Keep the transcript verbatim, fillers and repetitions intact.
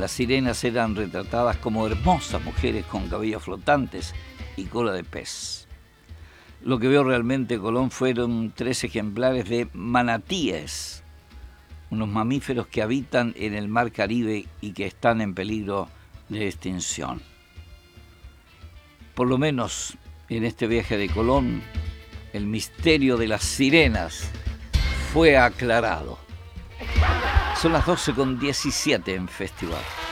Las sirenas eran retratadas como hermosas mujeres con cabellos flotantes y cola de pez. Lo que vio realmente Colón fueron tres ejemplares de manatíes, unos mamíferos que habitan en el mar Caribe y que están en peligro de extinción. Por lo menos en este viaje de Colón, el misterio de las sirenas fue aclarado. Son las doce con diecisiete en Festival.